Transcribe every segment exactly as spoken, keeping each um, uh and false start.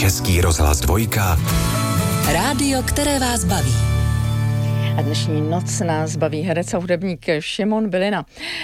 Český rozhlas dvojka. Rádio, které vás baví. A dnešní noc nás baví herec a hudebník Šimon Bylina.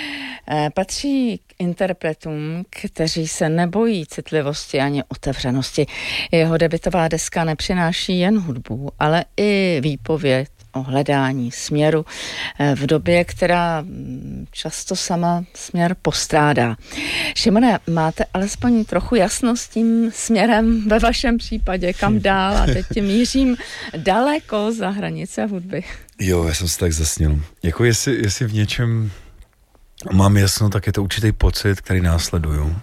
Patří k interpretům, kteří se nebojí citlivosti ani otevřenosti. Jeho debutová deska nepřináší jen hudbu, ale i výpověď o hledání směru v době, která často sama směr postrádá. Šimone, máte alespoň trochu jasno s tím směrem ve vašem případě, kam dál? A teď mířím daleko za hranice hudby. Jo, já jsem se tak zasnil. Jako jestli, jestli v něčem mám jasno, tak je to určitý pocit, který následuju.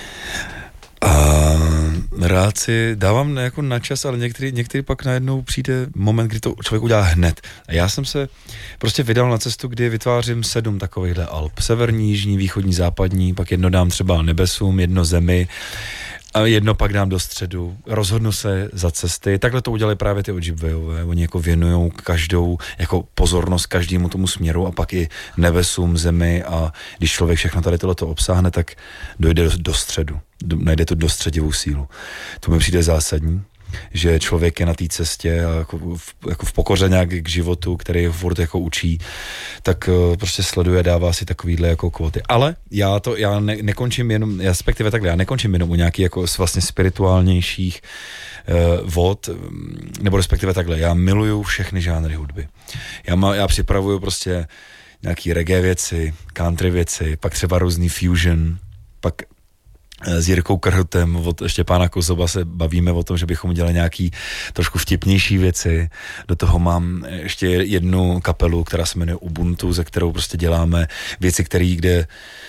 A rád si dávám jako na čas, ale některý, některý pak najednou přijde moment, kdy to člověk udělá hned. A já jsem se prostě vydal na cestu, kdy vytvářím sedm takovýchhle alb. Severní, jižní, východní, západní, pak jedno dám třeba nebesům, jedno zemi, a jedno pak dám do středu. Rozhodnu se za cesty. Takhle to udělali právě ty Ojibwayové. Oni jako věnujou každou jako pozornost každému tomu směru a pak i nebesům, zemi, a když člověk všechno tady tohleto obsáhne, tak dojde do, do středu. Do, najde tu dostředivou sílu. To mi přijde zásadní, že člověk je na té cestě a jako v, jako v pokoře nějak k životu, který ho furt jako učí, tak uh, prostě sleduje, dává si takovýhle jako kvóty. Ale já to, já ne, nekončím jenom, respektive takhle, já nekončím jenom u nějakých jako vlastně spirituálnějších uh, vod, nebo respektive takhle, já miluju všechny žánry hudby. Já, má, já připravuju prostě nějaký reggae věci, country věci, pak třeba různý fusion, pak s Jirkou Krhutem od Štěpána Kozoba se bavíme o tom, že bychom dělali nějaký trošku vtipnější věci. Do toho mám ještě jednu kapelu, která se jmenuje Ubuntu, ze kterou prostě děláme věci, které kde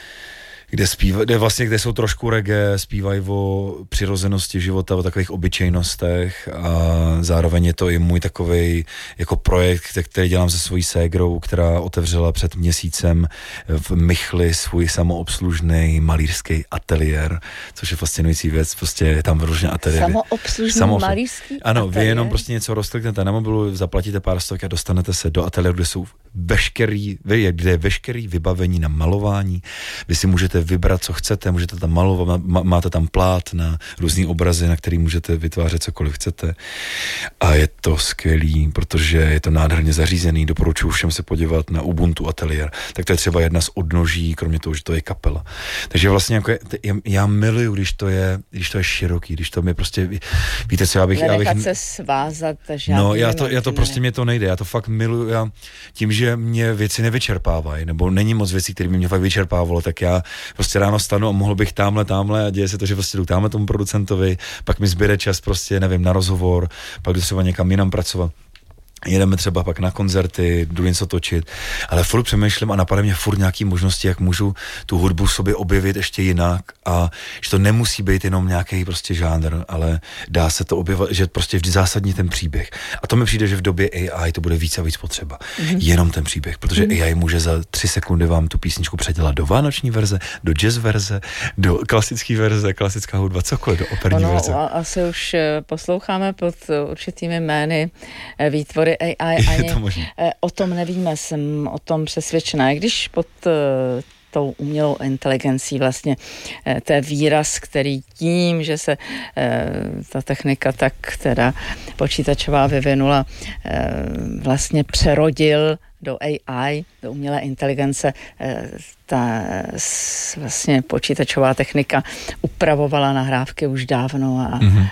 kde zpívají, kde vlastně, kde jsou trošku reggae, zpívají o přirozenosti života, o takových obyčejnostech, a zároveň je to i můj takovej jako projekt, který dělám se svojí ségrou, která otevřela před měsícem v Michli svůj samoobslužný malířský ateliér, což je fascinující věc, prostě je tam různě ateliéry. Samoobslužný Samoobsluž... malířský Ano, ateliér? Vy jenom prostě něco rozkliknete na mobilu, zaplatíte pár stovek a dostanete se do ateliéru, kde jsou veškerý, kde je veškerý vybavení na malování. Vy si můžete vybrat, co chcete, můžete tam malovat, máte tam plát na různý obrazy, na který můžete vytvářet cokoliv chcete. A je to skvělý, protože je to nádherně zařízený, doporučuji všem se podívat na Ubuntu ateliér. Tak to je třeba jedna z odnoží, kromě toho, že to je kapela. Takže vlastně jako je, já miluju, když to je, když to je široký, když to mi prostě, víte co, já bych... Nenechat já bych se svázat. No, já to, já to prostě mě to nejde, já to fakt miluju, já tím, že mě věci nevyčerpávají, nebo není moc věcí, které by mě fakt vyčerpávalo, tak já prostě ráno stanu a mohl bych tamhle, tamhle a děje se to, že prostě jdu tamhle tomu producentovi, pak mi zbyde čas prostě, nevím, na rozhovor, pak jdu třeba někam jinam pracovat. Jedeme třeba pak na koncerty, jdu něco točit, ale furt přemýšlím a napadá mě furt nějaký možnosti, jak můžu tu hudbu v sobě objevit ještě jinak, a že to nemusí být jenom nějaký prostě žánr, ale dá se to objevit, že prostě vždy zásadní ten příběh. A to mi přijde, že v době A I to bude víc a víc potřeba. Mm-hmm. Jenom ten příběh, protože mm-hmm. A I může za tři sekundy vám tu písničku předělat do vánoční verze, do jazz verze, do klasické verze, klasická hudba, cokoliv, do operní ono, verze. A asi už posloucháme pod určitými jmény výtvory A I, ani o tom nevíme, jsem o tom přesvědčená. Když pod tou umělou inteligencí vlastně to je výraz, který tím, že se ta technika tak teda počítačová vyvinula, vlastně přerodil do A I, do umělé inteligence, ta vlastně počítačová technika upravovala nahrávky už dávno a mm-hmm.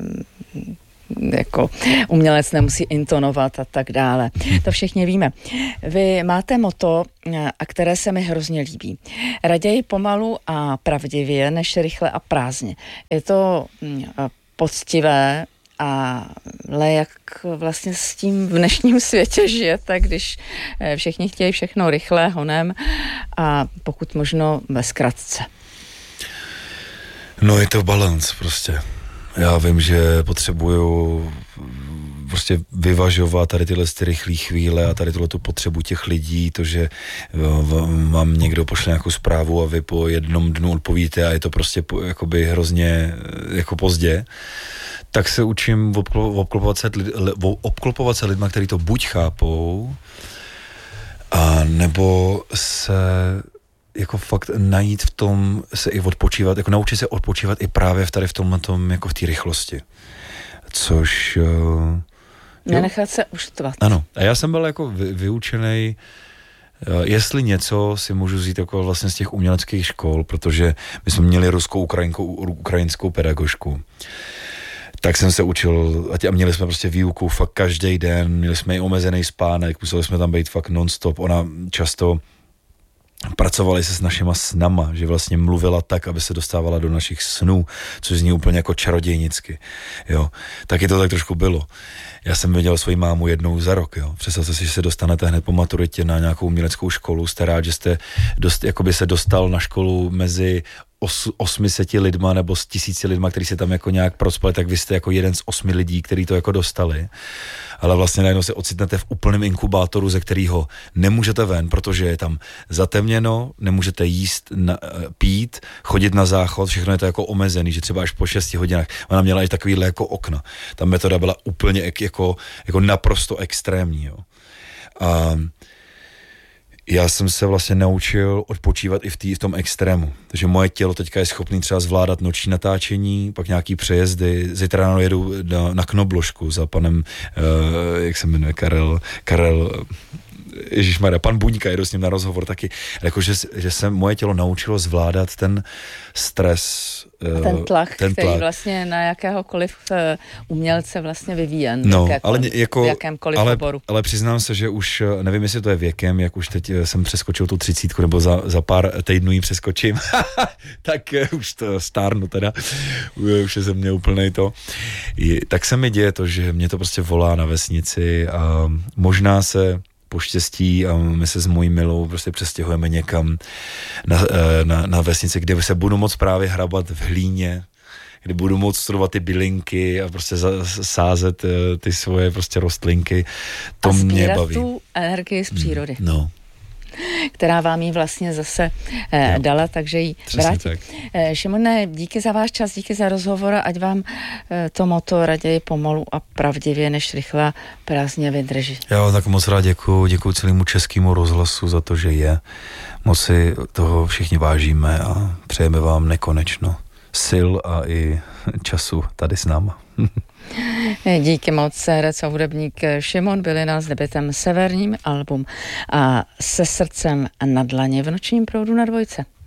jako umělec nemusí intonovat a tak dále. To všichni víme. Vy máte motto, a které se mi hrozně líbí. Raději pomalu a pravdivě, než rychle a prázdně. Je to poctivé, ale jak vlastně s tím v dnešním světě žijete, když všichni chtějí všechno rychle, honem a pokud možno ve zkratce. No je to balans prostě. Já vím, že potřebuju prostě vyvažovat tady tyhle ty rychlé chvíle a tady tu potřebu těch lidí, to, že vám někdo pošle nějakou zprávu a vy po jednom dnu odpovíte a je to prostě jakoby hrozně jako pozdě, tak se učím obklopovat se, obklopovat se lidma, kteří to buď chápou, a nebo se jako fakt najít v tom, se i odpočívat, jako naučit se odpočívat i právě v tady v tomhle tom, jako v té rychlosti. Což... Uh, Nenechat se uštvat. Ano. A já jsem byl jako vy, vyučenej, uh, jestli něco si můžu vzít jako vlastně z těch uměleckých škol, protože my jsme měli ruskou, ukrajinkou, ukrajinskou pedagožku. Tak jsem se učil a měli jsme prostě výuku fakt každý den, měli jsme i omezený spánek, museli jsme tam být fakt non-stop. Ona často pracovali se s našima snama, že vlastně mluvila tak, aby se dostávala do našich snů, což zní úplně jako čarodějnicky, jo. Taky to tak trošku bylo. Já jsem viděl svoji mámu jednou za rok, jo. Představte si, že se dostanete hned po maturitě na nějakou uměleckou školu, jste rád, že jste dost, jakoby se dostal na školu mezi os, osmiseti lidma nebo s tisíci lidma, který se tam jako nějak prospali, tak vy jste jako jeden z osmi lidí, který to jako dostali. Ale vlastně najednou se ocitnete v úplném inkubátoru, ze kterého nemůžete ven, protože je tam zatemněno, nemůžete jíst, na, pít, chodit na záchod, všechno je to jako omezený, že třeba až po šesti hodinách. Ona měla i takovýhle jako okna. Ta metoda byla úplně jako, jako naprosto extrémní. Jo. A já jsem se vlastně naučil odpočívat i v, tý, v tom extrému. Takže moje tělo teďka je schopný třeba zvládat noční natáčení, pak nějaký přejezdy. Zítra ráno jedu na, na Knobložku za panem, uh, jak se jmenuje, Karel, Karel, ježišmarja, pan Buňka, jedu s ním na rozhovor taky. Jakože, že se moje tělo naučilo zvládat ten stres, ten tlak, ten který tlak. vlastně na jakéhokoliv umělce vlastně vyvíjen. No, jakékoliv, ale jako, v jakémkoliv ale, oboru. ale přiznám se, že už, nevím, jestli to je věkem, jak už teď jsem přeskočil tu třicítku, nebo za, za pár týdnů ji přeskočím, tak už to stárnu teda, už je ze mě úplnej to. Tak se mi děje to, že mě to prostě volá na vesnici a možná se poštěstí a my se s mojí milou prostě přestěhujeme někam na, na, na vesnici, kde se budu moc právě hrabat v hlíně, kde budu moc studovat ty bylinky a prostě za, sázet ty svoje prostě rostlinky. To a mě baví. A tu energii z přírody. No. Která vám ji vlastně zase eh, dala, takže ji vrátí. Eh, Šimone, díky za váš čas, díky za rozhovor, ať vám eh, to moto raději pomalu a pravdivě než rychle prázdně vydrží. Jo, tak moc rád děkuju, děkuju celému Českému rozhlasu za to, že je. Moc si toho všichni vážíme a přejeme vám nekonečno sil a i času tady s náma. Díky moc, herec a hudebník Šimon Bylina s debutem Severním album a Se srdcem na dlani v nočním proudu na Dvojce.